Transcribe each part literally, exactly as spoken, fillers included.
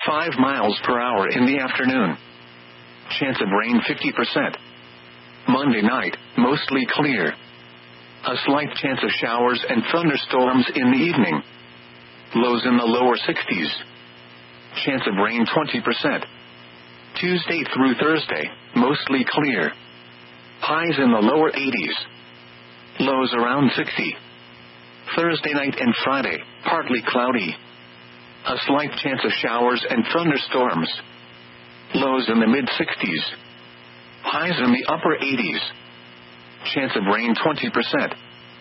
five miles per hour in the afternoon. Chance of rain fifty percent. Monday night, mostly clear. A slight chance of showers and thunderstorms in the evening. Lows in the lower sixties. Chance of rain twenty percent. Tuesday through Thursday, mostly clear. Highs in the lower eighties. Lows around sixty. Thursday night and Friday, partly cloudy. A slight chance of showers and thunderstorms. Lows in the mid-sixties. Highs in the upper eighties. Chance of rain twenty percent.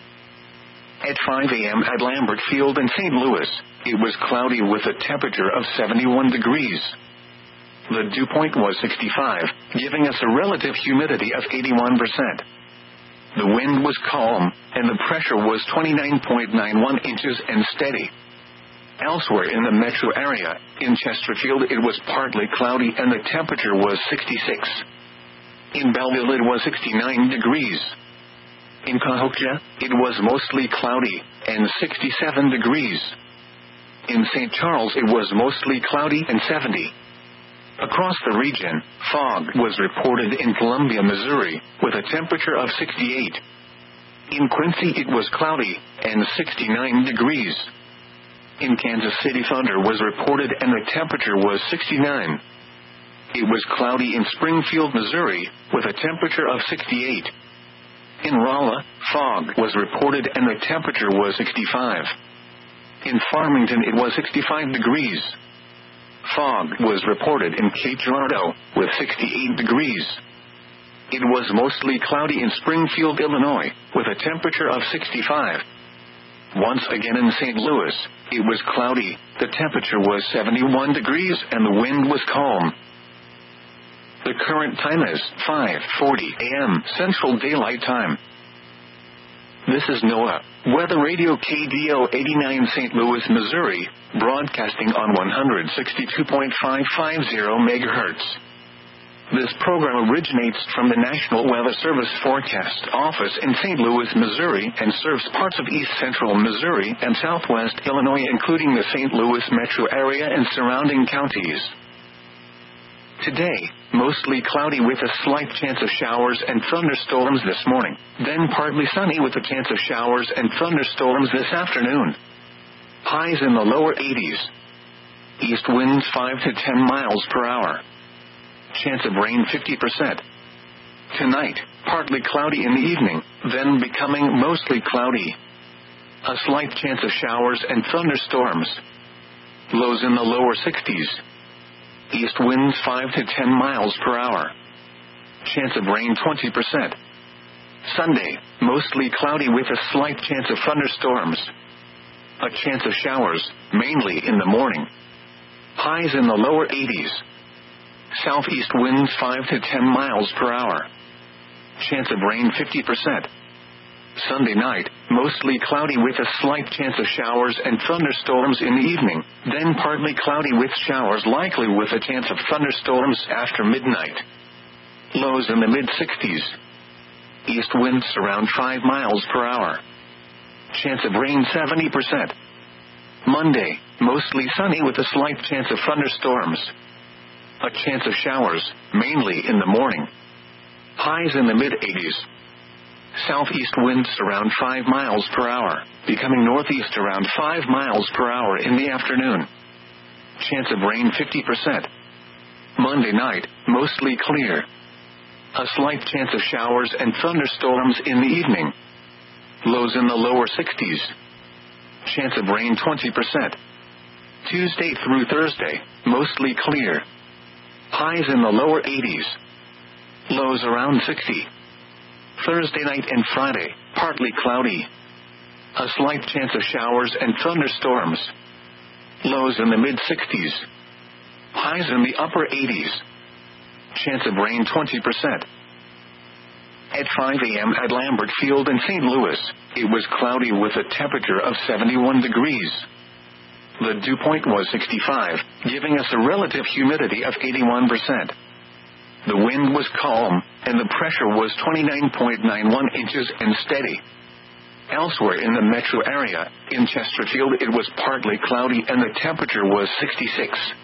At five a.m. at Lambert Field in Saint Louis, it was cloudy with a temperature of seventy-one degrees. The dew point was sixty-five, giving us a relative humidity of eighty-one percent. The wind was calm, and the pressure was twenty-nine point nine one inches and steady. Elsewhere in the metro area, in Chesterfield it was partly cloudy and the temperature was sixty-six. In Belleville it was sixty-nine degrees. In Cahokia, it was mostly cloudy, and sixty-seven degrees. In Saint Charles it was mostly cloudy and seventy. Across the region, fog was reported in Columbia, Missouri, with a temperature of sixty-eight. In Quincy it was cloudy, and sixty-nine degrees. In Kansas City thunder was reported and the temperature was sixty-nine. It was cloudy in Springfield, Missouri, with a temperature of sixty-eight. In Rolla, fog was reported and the temperature was sixty-five. In Farmington it was sixty-five degrees. Fog was reported in Cape Girardeau, with sixty-eight degrees. It was mostly cloudy in Springfield, Illinois, with a temperature of sixty-five. Once again in Saint Louis, it was cloudy, the temperature was seventy-one degrees and the wind was calm. The current time is five forty a.m. Central Daylight Time. This is NOAA, Weather Radio K D O eighty-nine Saint Louis, Missouri, broadcasting on one sixty-two point five five zero megahertz. This program originates from the National Weather Service Forecast Office in Saint Louis, Missouri, and serves parts of east central Missouri and southwest Illinois, including the Saint Louis metro area and surrounding counties. Today, mostly cloudy with a slight chance of showers and thunderstorms this morning, then partly sunny with a chance of showers and thunderstorms this afternoon. Highs in the lower eighties. East winds five to ten miles per hour. Chance of rain fifty percent. Tonight, partly cloudy in the evening, then becoming mostly cloudy. A slight chance of showers and thunderstorms. Lows in the lower sixties. East winds five to ten miles per hour. Chance of rain twenty percent. Sunday, mostly cloudy with a slight chance of thunderstorms. A chance of showers, mainly in the morning. Highs in the lower eighties. Southeast winds five to ten miles per hour. Chance of rain fifty percent. Sunday night, mostly cloudy with a slight chance of showers and thunderstorms in the evening, then partly cloudy with showers likely with a chance of thunderstorms after midnight. Lows in the mid-sixties. East winds around five miles per hour. Chance of rain seventy percent. Monday, mostly sunny with a slight chance of thunderstorms. A chance of showers, mainly in the morning. Highs in the mid-eighties. Southeast winds around five miles per hour, becoming northeast around five miles per hour in the afternoon. Chance of rain fifty percent. Monday night, mostly clear. A slight chance of showers and thunderstorms in the evening. Lows in the lower sixties. Chance of rain twenty percent. Tuesday through Thursday, mostly clear. Highs in the lower eighties. Lows around sixty. Thursday night and Friday, partly cloudy. A slight chance of showers and thunderstorms. Lows in the mid-sixties. Highs in the upper eighties. Chance of rain twenty percent. At five a.m. at Lambert Field in Saint Louis, it was cloudy with a temperature of seventy-one degrees. The dew point was sixty-five, giving us a relative humidity of eighty-one percent. The wind was calm, and the pressure was twenty-nine point nine one inches and steady. Elsewhere in the metro area, in Chesterfield it was partly cloudy and the temperature was sixty-six.